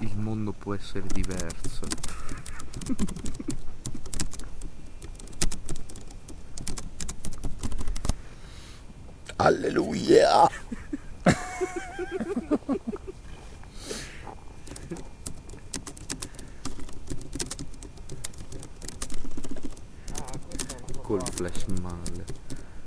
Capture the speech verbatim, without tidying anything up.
il mondo può essere diverso. Alleluia! Col flash male.